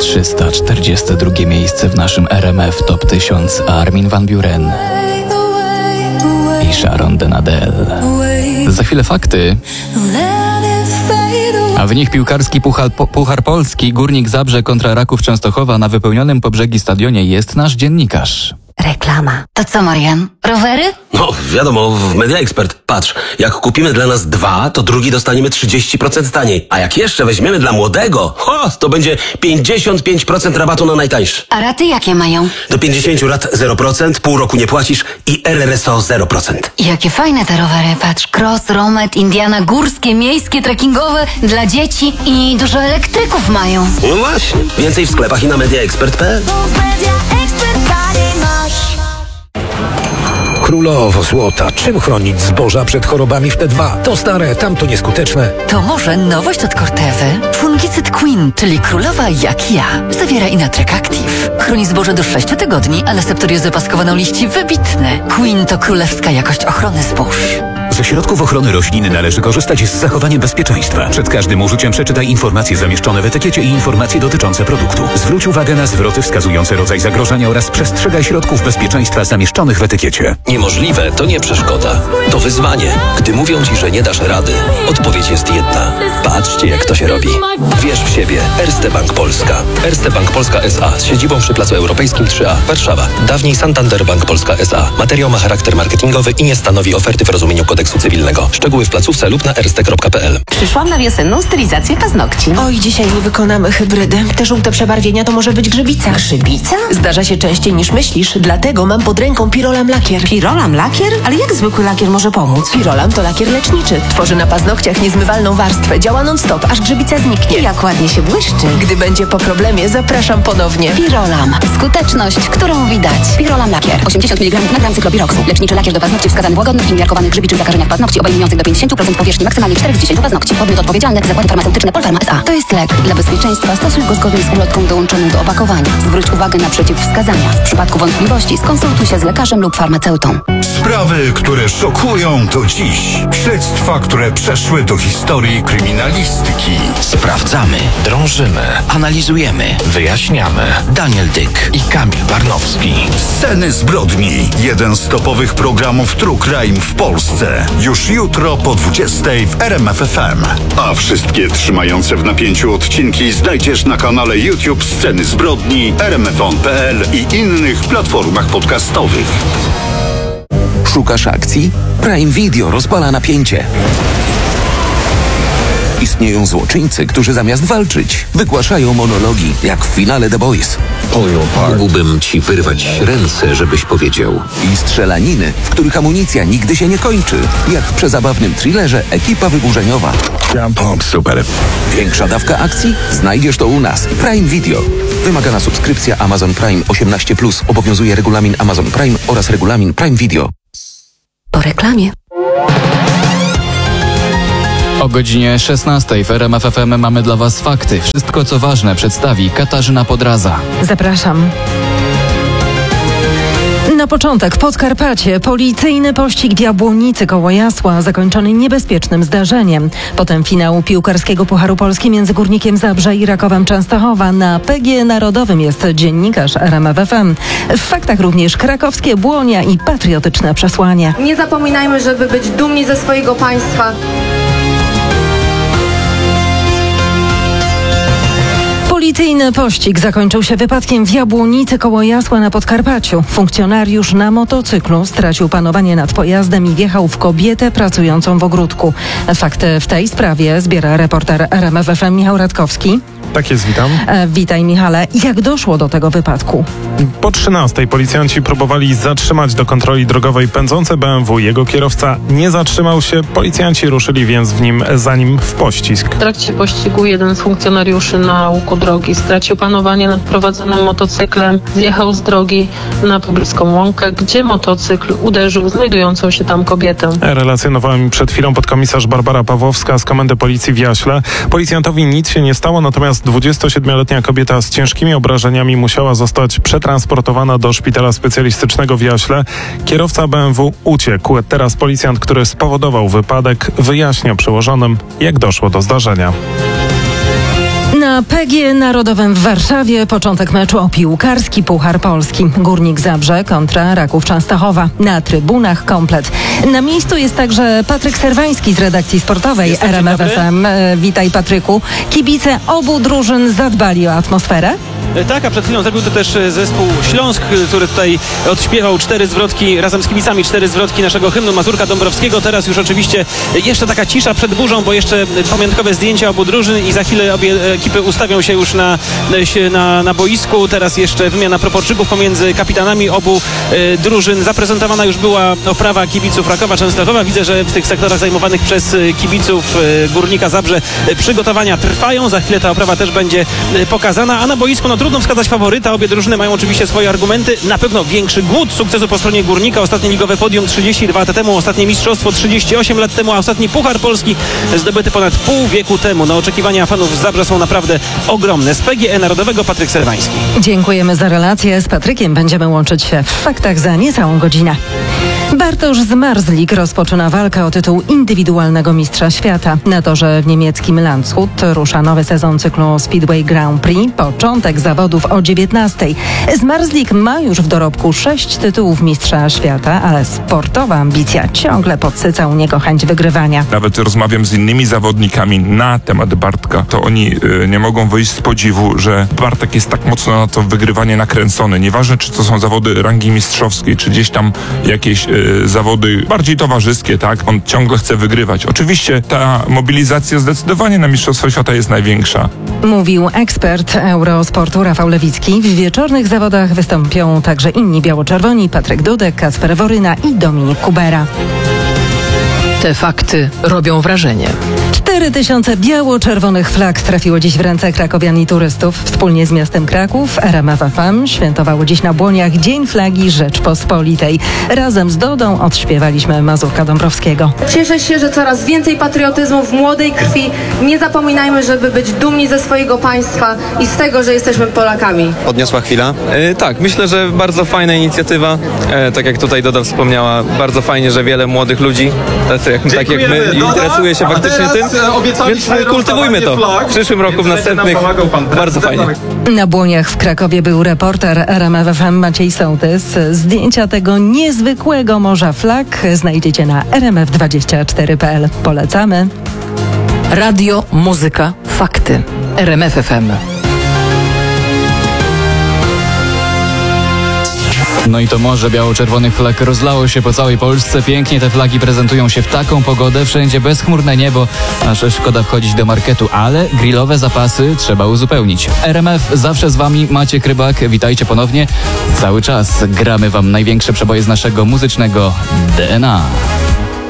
342 miejsce w naszym RMF Top 1000. Armin van Buuren i Sharon Denadel. Za chwilę fakty, a w nich piłkarski Puchar Polski, Górnik Zabrze kontra Raków Częstochowa. Na wypełnionym po brzegi stadionie jest nasz dziennikarz. Reklama. To co, Marian? Rowery? No, wiadomo, w Media Expert. Patrz, jak kupimy dla nas 2, to drugi dostaniemy 30% taniej. A jak jeszcze weźmiemy dla młodego, to będzie 55% rabatu na najtańszy. A raty jakie mają? Do 50 lat 0%, pół roku nie płacisz i RRSO 0%. Jakie fajne te rowery. Patrz, cross, romet, Indiana, górskie, miejskie, trekkingowe, dla dzieci i dużo elektryków mają. No właśnie. Więcej w sklepach i na mediaexpert.pl. Królowo złota, czym chronić zboża przed chorobami w T2? To stare, tamto nieskuteczne. To może nowość od Cortewy? Fungicyd Queen, czyli królowa jak ja. Zawiera Inatrek Active. Chroni zboże do 6 tygodni, ale septoriozę paskowaną liści wybitne. Queen to królewska jakość ochrony zbóż. Ze środków ochrony roślin należy korzystać z zachowaniem bezpieczeństwa. Przed każdym użyciem przeczytaj informacje zamieszczone w etykiecie i informacje dotyczące produktu. Zwróć uwagę na zwroty wskazujące rodzaj zagrożenia oraz przestrzegaj środków bezpieczeństwa zamieszczonych w etykiecie. Niemożliwe to nie przeszkoda. To wyzwanie. Gdy mówią Ci, że nie dasz rady, odpowiedź jest jedna. Patrzcie, jak to się robi. Wierz w siebie. Erste Bank Polska. Erste Bank Polska S.A. z siedzibą przy Placu Europejskim 3A, Warszawa. Dawniej Santander Bank Polska S.A. Materiał ma charakter marketingowy i nie stanowi oferty w rozumieniu kodeksu cywilnego. Szczegóły w placówce lub na erste.pl. Przyszłam na wiosenną stylizację paznokci. Oj, dzisiaj nie wykonamy hybrydy. Te żółte przebarwienia to może być grzybica. Grzybica? Zdarza się częściej niż myślisz, dlatego mam pod ręką Pirolam Lakier. Pirolam lakier? Ale jak zwykły lakier może pomóc? Pirolam to lakier leczniczy. Tworzy na paznokciach niezmywalną warstwę. Działa non-stop, aż grzybica zniknie. I jak ładnie się błyszczy. Gdy będzie po problemie, zapraszam ponownie. Pirolam. Skuteczność, którą widać. Pirolam lakier. 80 mg na gram cyklopiroksu. Leczniczy lakier do paznokci wskazany w łagodnych i umiarkowanych grzybiczych zakażeniach paznokci obejmujących do 50% powierzchni, maksymalnie 4 z 10 paznokci. Podmiot odpowiedzialny. Zakłady farmaceutyczne Polpharma S.A. To jest lek. Dla bezpieczeństwa stosuj go zgodnie z ulotką dołączoną do opakowania. Zwróć uwagę na przeciwwskazania. W przypadku wątpliwości skonsultuj się z lekarzem lub farmaceutą. Sprawy, które szokują do dziś. Śledztwa, które przeszły do historii kryminalistyki. Sprawdzamy, drążymy, analizujemy, wyjaśniamy. Daniel Dyk i Kamil Barnowski. Sceny zbrodni. Jeden z topowych programów True Crime w Polsce. Już jutro po 20 w RMF FM. A wszystkie trzymające w napięciu odcinki znajdziesz na kanale YouTube Sceny zbrodni, rmfon.pl i innych platformach podcastowych. Szukasz akcji? Prime Video rozpala napięcie. Istnieją złoczyńcy, którzy zamiast walczyć, wygłaszają monologi, jak w finale The Boys. Mógłbym ci wyrwać ręce, żebyś powiedział. I strzelaniny, w których amunicja nigdy się nie kończy, jak w przezabawnym thrillerze Ekipa Wyburzeniowa. Super. Większa dawka akcji? Znajdziesz to u nas. Prime Video. Wymagana subskrypcja Amazon Prime 18+. Obowiązuje regulamin Amazon Prime oraz regulamin Prime Video. Po reklamie. O godzinie 16 w RMF FM mamy dla Was fakty. Wszystko, co ważne, przedstawi Katarzyna Podraza. Zapraszam. Na początek Podkarpacie. Policyjny pościg w Jabłonicy koło Jasła zakończony niebezpiecznym zdarzeniem. Potem finał piłkarskiego Pucharu Polski między Górnikiem Zabrze i Rakowem Częstochowa. Na PG Narodowym jest dziennikarz RMF FM. W faktach również krakowskie błonia i patriotyczne przesłanie. Nie zapominajmy, żeby być dumni ze swojego państwa. Policyjny pościg zakończył się wypadkiem w Jabłonicy koło Jasła na Podkarpaciu. Funkcjonariusz na motocyklu stracił panowanie nad pojazdem i wjechał w kobietę pracującą w ogródku. Fakty w tej sprawie zbiera reporter RMF FM Michał Radkowski. Tak jest, witam. Witaj, Michale. Jak doszło do tego wypadku? Po 13 policjanci próbowali zatrzymać do kontroli drogowej pędzące BMW. Jego kierowca nie zatrzymał się. Policjanci ruszyli więc za nim w pościg. W trakcie pościgu jeden z funkcjonariuszy na łuku drogi stracił panowanie nad prowadzonym motocyklem. Zjechał z drogi na pobliską łąkę, gdzie motocykl uderzył znajdującą się tam kobietę. Relacjonowała mi przed chwilą podkomisarz Barbara Pawłowska z Komendy Policji w Jaśle. Policjantowi nic się nie stało, natomiast 27-letnia kobieta z ciężkimi obrażeniami musiała zostać przetransportowana do szpitala specjalistycznego w Jaśle. Kierowca BMW uciekł. Teraz policjant, który spowodował wypadek, wyjaśnia przełożonym, jak doszło do zdarzenia. Na PGE Narodowym w Warszawie początek meczu o piłkarski Puchar Polski. Górnik Zabrze kontra Raków Częstochowa. Na trybunach komplet. Na miejscu jest także Patryk Serwański z redakcji sportowej RMF FM. Witaj, Patryku. Kibice obu drużyn zadbali o atmosferę? Tak, a przed chwilą zrobił to też zespół Śląsk, który tutaj odśpiewał 4 zwrotki razem z kibicami, 4 zwrotki naszego hymnu Mazurka Dąbrowskiego. Teraz już oczywiście jeszcze taka cisza przed burzą, bo jeszcze pamiątkowe zdjęcia obu drużyn i za chwilę obie ekipy ustawią się już na boisku. Teraz jeszcze wymiana proporczyków pomiędzy kapitanami obu drużyn. Zaprezentowana już była oprawa kibiców Rakowa Częstochowa. Widzę, że w tych sektorach zajmowanych przez kibiców Górnika Zabrze przygotowania trwają. Za chwilę ta oprawa też będzie pokazana, a na boisku trudno wskazać faworyta. Obie drużyny mają oczywiście swoje argumenty. Na pewno większy głód sukcesu po stronie Górnika. Ostatnie ligowe podium 32 lata temu, ostatnie mistrzostwo 38 lat temu, a ostatni Puchar Polski zdobyty ponad pół wieku temu. No, oczekiwania fanów z Zabrza są naprawdę ogromne. Z PGE Narodowego Patryk Serwański. Dziękujemy za relację. Z Patrykiem będziemy łączyć się w faktach za niecałą godzinę. Bartosz Zmarzlik rozpoczyna walkę o tytuł indywidualnego mistrza świata. Na torze w niemieckim Landshut rusza nowy sezon cyklu Speedway Grand Prix. Początek zawodów o 19:00. Zmarzlik ma już w dorobku 6 tytułów mistrza świata, ale sportowa ambicja ciągle podsyca u niego chęć wygrywania. Nawet rozmawiam z innymi zawodnikami na temat Bartka, to oni nie mogą wyjść z podziwu, że Bartek jest tak mocno na to wygrywanie nakręcony. Nieważne, czy to są zawody rangi mistrzowskiej, czy gdzieś tam jakieś zawody bardziej towarzyskie, tak? On ciągle chce wygrywać. Oczywiście ta mobilizacja zdecydowanie na Mistrzostwo Świata jest największa. Mówił ekspert Eurosportu Rafał Lewicki. W wieczornych zawodach wystąpią także inni biało-czerwoni: Patryk Dudek, Kacper Woryna i Dominik Kubera. Te fakty robią wrażenie. 4000 biało-czerwonych flag trafiło dziś w ręce krakowian i turystów. Wspólnie z miastem Kraków RMF FM świętowało dziś na Błoniach Dzień Flagi Rzeczpospolitej. Razem z Dodą odśpiewaliśmy Mazurka Dąbrowskiego. Cieszę się, że coraz więcej patriotyzmu w młodej krwi. Nie zapominajmy, żeby być dumni ze swojego państwa i z tego, że jesteśmy Polakami. Odniosła chwila. Tak, myślę, że bardzo fajna inicjatywa. Tak jak tutaj Doda wspomniała, bardzo fajnie, że wiele młodych ludzi, tak jak my, interesuje się faktycznie tym. Więc kultywujmy to. W przyszłym roku, w następnych. Bardzo fajnie. Na Błoniach w Krakowie był reporter RMF FM Maciej Sołtys. Zdjęcia tego niezwykłego morza flag znajdziecie na rmf24.pl. Polecamy. Radio, muzyka, fakty. RMF FM. No i to morze biało-czerwonych flag rozlało się po całej Polsce. Pięknie te flagi prezentują się w taką pogodę. Wszędzie bezchmurne niebo, aż szkoda wchodzić do marketu, ale grillowe zapasy trzeba uzupełnić. RMF zawsze z wami, Maciek Rybak. Witajcie ponownie. Cały czas gramy wam największe przeboje z naszego muzycznego DNA.